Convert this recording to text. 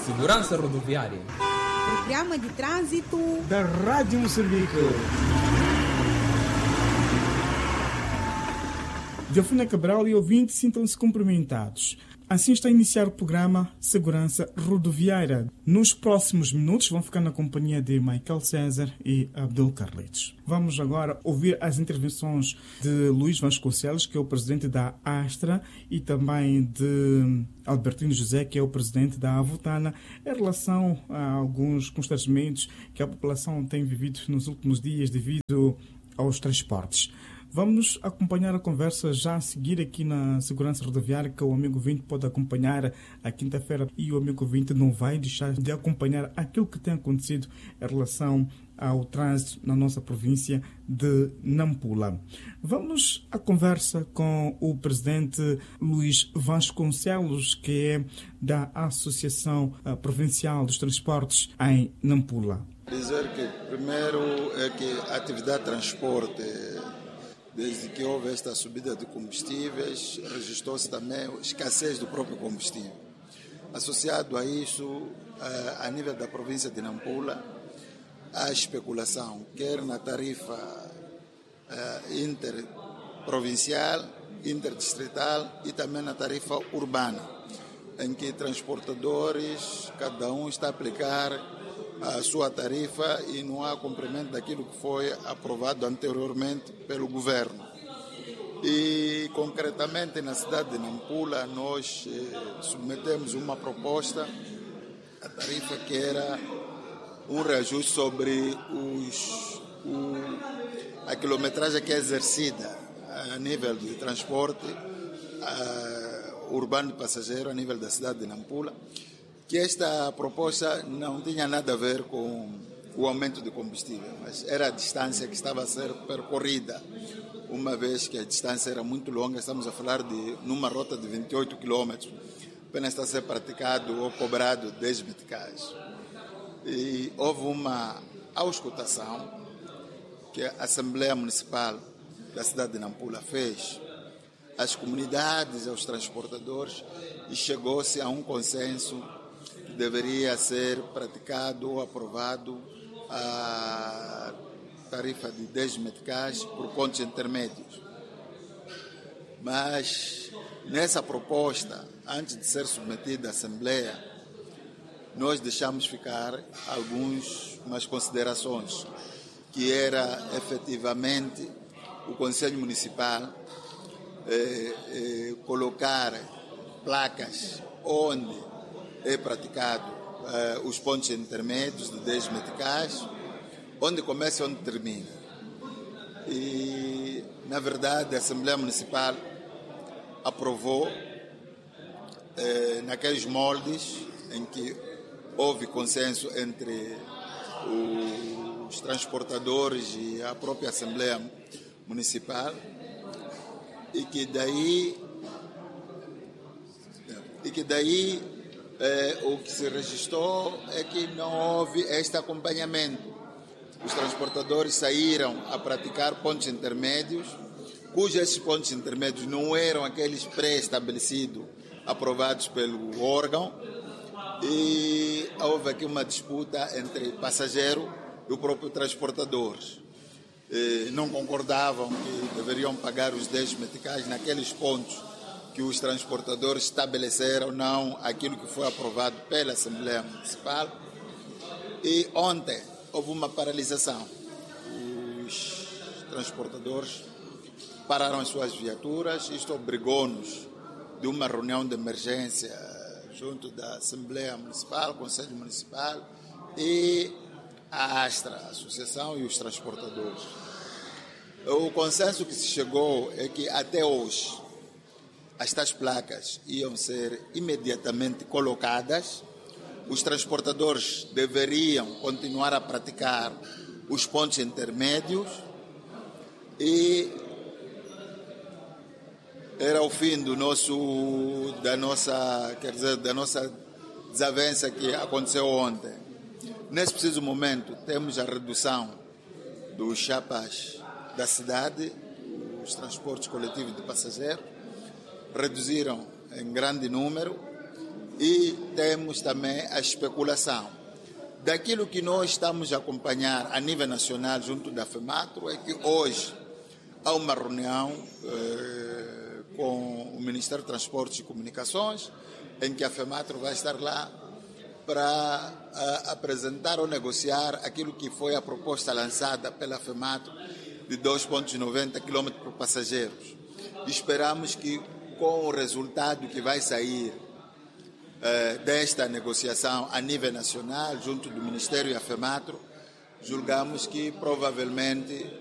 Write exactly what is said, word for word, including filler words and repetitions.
Segurança Rodoviária. Programa de trânsito da Rádio Moçambique. Jafuna Cabral e ouvintes sintam-se cumprimentados. Assim está a iniciar o programa Segurança Rodoviária. Nos próximos minutos vão ficar na companhia de Michael César e Abdul Carlitos. Vamos agora ouvir as intervenções de Luís Vasconcelos, que é o presidente da Astra, e também de Albertino José, que é o presidente da Avutana, em relação a alguns constrangimentos que a população tem vivido nos últimos dias devido aos transportes. Vamos acompanhar a conversa já a seguir aqui na Segurança Rodoviária, que o amigo ouvinte pode acompanhar à quinta-feira, e o amigo ouvinte não vai deixar de acompanhar aquilo que tem acontecido em relação ao trânsito na nossa província de Nampula. Vamos à conversa com o presidente Luís Vasconcelos, que é da Associação Provincial dos Transportes em Nampula. Dizer que primeiro é que a atividade de transporte, desde que houve esta subida de combustíveis, registrou-se também a escassez do próprio combustível. Associado a isso, a nível da província de Nampula, a especulação, quer na tarifa interprovincial, interdistrital e também na tarifa urbana, em que transportadores, cada um está a aplicar a sua tarifa e não há cumprimento daquilo que foi aprovado anteriormente pelo governo. E, concretamente, na cidade de Nampula, nós eh, submetemos uma proposta, a tarifa que era um reajuste sobre os, o, a quilometragem que é exercida a nível de transporte a, urbano de passageiro a nível da cidade de Nampula, que esta proposta não tinha nada a ver com o aumento de combustível, mas era a distância que estava a ser percorrida, uma vez que a distância era muito longa. Estamos a falar de numa rota de vinte e oito quilômetros, apenas está a ser praticado ou cobrado dez meticais. E houve uma auscultação que a Assembleia Municipal da cidade de Nampula fez às comunidades, aos transportadores, e chegou-se a um consenso que deveria ser praticado ou aprovado a tarifa de dez meticais por pontos intermédios. Mas nessa proposta, antes de ser submetida à Assembleia, nós deixamos ficar algumas considerações, que era efetivamente o Conselho Municipal eh, eh, colocar placas onde é praticado eh, os pontos intermédios de dez meticais, onde começa e onde termina. E, na verdade, a Assembleia Municipal aprovou eh, naqueles moldes em que houve consenso entre os transportadores e a própria Assembleia Municipal, e que daí, e que daí eh, o que se registrou é que não houve este acompanhamento. Os transportadores saíram a praticar pontos intermédios, cujos esses pontos intermédios não eram aqueles pré-estabelecidos, aprovados pelo órgão, e houve aqui uma disputa entre passageiro e o próprio transportador. E não concordavam que deveriam pagar os dez meticais naqueles pontos que os transportadores estabeleceram, não aquilo que foi aprovado pela Assembleia Municipal. E ontem houve uma paralisação. Os transportadores pararam as suas viaturas. Isto obrigou-nos de uma reunião de emergência junto da Assembleia Municipal, Conselho Municipal e a Astra, a Associação, e os transportadores. O consenso que se chegou é que até hoje estas placas iam ser imediatamente colocadas. Os transportadores deveriam continuar a praticar os pontos intermédios e era o fim do nosso, da nossa, quer dizer, da nossa desavença que aconteceu ontem. Nesse preciso momento, temos a redução dos chapas da cidade, os transportes coletivos de passageiros reduziram em grande número, e temos também a especulação. Daquilo que nós estamos a acompanhar a nível nacional junto da FEMATRO é que hoje há uma reunião eh, com o Ministério de Transportes e Comunicações, em que a FEMATRO vai estar lá para uh, apresentar ou negociar aquilo que foi a proposta lançada pela FEMATRO de dois vírgula noventa quilômetros por passageiros. Esperamos que, com o resultado que vai sair uh, desta negociação a nível nacional, junto do Ministério e a FEMATRO, julgamos que provavelmente